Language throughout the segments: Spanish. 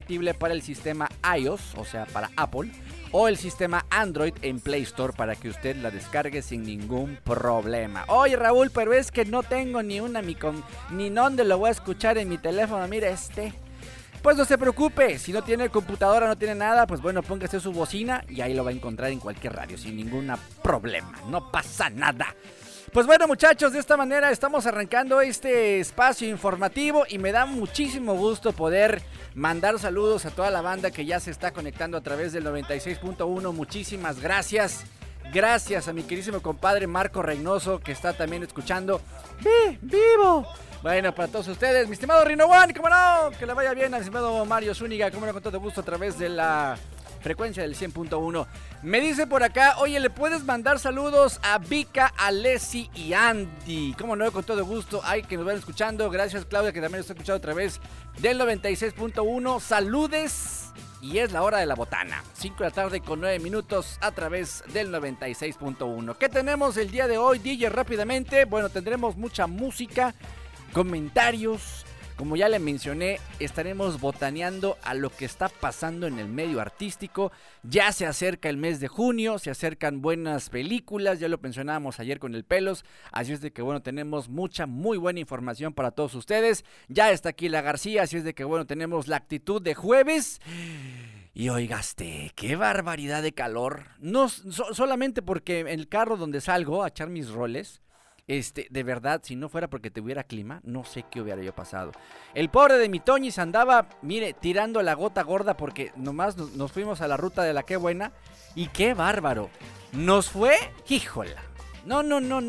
compatible para el sistema iOS, o sea, para Apple, o el sistema Android en Play Store para que usted la descargue sin ningún problema. Oye, Raúl, pero es que no tengo ni dónde lo voy a escuchar en mi teléfono. Mira Pues no se preocupe, si no tiene computadora, no tiene nada, pues bueno, póngase su bocina y ahí lo va a encontrar en cualquier radio sin ningún problema, no pasa nada. Pues bueno, muchachos, de esta manera estamos arrancando este espacio informativo y me da muchísimo gusto poder mandar saludos a toda la banda que ya se está conectando a través del 96.1. Muchísimas gracias. Gracias a mi queridísimo compadre Marco Reynoso, que está también escuchando vivo. Bueno, para todos ustedes, mi estimado Rino One, cómo no, que le vaya bien al estimado Mario Zúñiga, cómo no, con todo gusto a través de la frecuencia del 100.1. Me dice por acá, oye, ¿le puedes mandar saludos a Vika, Alessi y Andy? Cómo no, con todo gusto, ay, que nos van escuchando. Gracias, Claudia, que también nos está escuchando a través del 96.1. Saludes. Y es la hora de la botana, 5 de la tarde con 9 minutos a través del 96.1. ¿Qué tenemos el día de hoy, DJ? Rápidamente, bueno, tendremos mucha música, comentarios. Como ya le mencioné, estaremos botaneando a lo que está pasando en el medio artístico. Ya se acerca el mes de junio, se acercan buenas películas, ya lo mencionábamos ayer con el Pelos. Así es de que bueno, tenemos mucha, muy buena información para todos ustedes. Ya está aquí la García, así es de que bueno, tenemos la actitud de jueves. Y oigaste, qué barbaridad de calor. No solamente porque en el carro donde salgo a echar mis roles, de verdad, si no fuera porque tuviera clima, no sé qué hubiera yo pasado. El pobre de mi Toñis andaba, mire, tirando la gota gorda porque nomás nos fuimos a la ruta de la Qué Buena. Y qué bárbaro. Nos fue, híjola. No.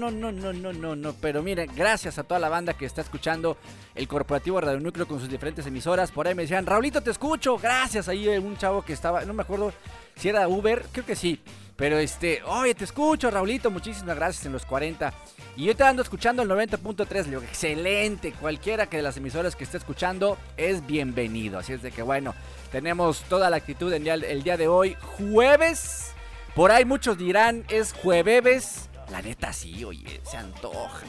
Pero miren, gracias a toda la banda que está escuchando el Corporativo Radio Núcleo con sus diferentes emisoras. Por ahí me decían, Raulito, te escucho. Gracias, ahí un chavo que estaba, no me acuerdo si era Uber, creo que sí. Pero oye, te escucho, Raulito, muchísimas gracias en los 40. Y yo te ando escuchando el 90.3, le digo, excelente, cualquiera que de las emisoras que esté escuchando es bienvenido. Así es de que bueno, tenemos toda la actitud el día de hoy, jueves. Por ahí muchos dirán, es jueves. La neta sí, oye, se antoja.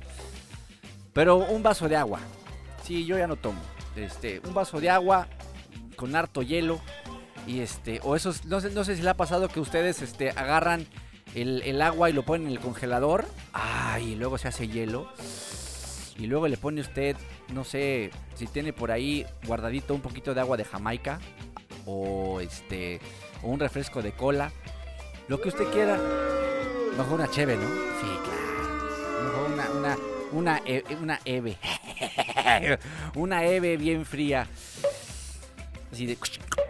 Pero un vaso de agua, sí, yo ya no tomo. Un vaso de agua con harto hielo. Y o esos, no sé si le ha pasado que ustedes agarran el agua y lo ponen en el congelador. Ay, y luego se hace hielo. Y luego le pone usted, no sé, si tiene por ahí guardadito un poquito de agua de Jamaica. O un refresco de cola. Lo que usted quiera. Mejor una cheve, ¿no? Sí, claro. Mejor una eve. Una eve bien fría. Así de...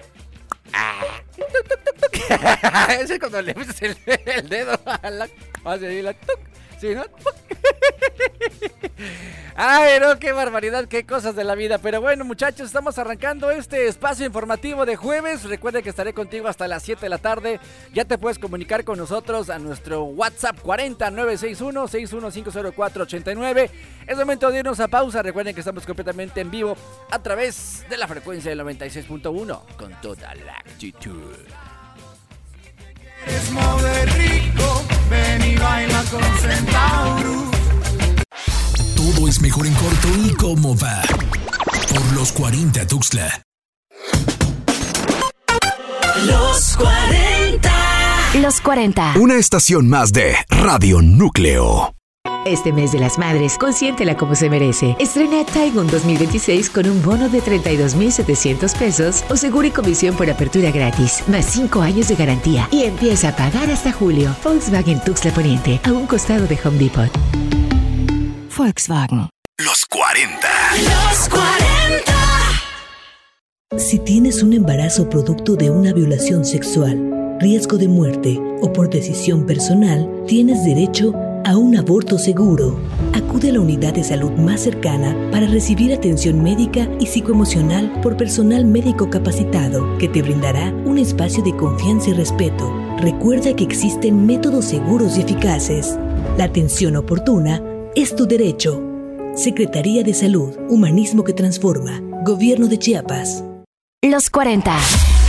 Ese es cuando le metes el dedo a la... Hace la... ¿Sí, no? Ay, no, qué barbaridad, qué cosas de la vida. Pero bueno, muchachos, estamos arrancando este espacio informativo de jueves. Recuerda que estaré contigo hasta las 7 de la tarde. Ya te puedes comunicar con nosotros a nuestro WhatsApp 40-961-6150489. Es momento de irnos a pausa. Recuerden que estamos completamente en vivo a través de la frecuencia del 96.1 con toda la actitud. Es mover rico, ven y baila con Centaurus. Todo es mejor en corto y cómo va. Por los 40 Tuxtla. Los 40. Los 40. Una estación más de Radio Núcleo. Este mes de las madres, consiéntela como se merece. Estrena Taigun 2026 con un bono de 32,700 pesos o seguro y comisión por apertura gratis, más 5 años de garantía y empieza a pagar hasta julio. Volkswagen Tuxtla Poniente, a un costado de Home Depot. Volkswagen. Los 40. Los 40. Si tienes un embarazo producto de una violación sexual, riesgo de muerte o por decisión personal, tienes derecho a un aborto seguro. Acude a la unidad de salud más cercana para recibir atención médica y psicoemocional por personal médico capacitado que te brindará un espacio de confianza y respeto. Recuerda que existen métodos seguros y eficaces. La atención oportuna es tu derecho. Secretaría de Salud, Humanismo que Transforma, Gobierno de Chiapas. Los 40.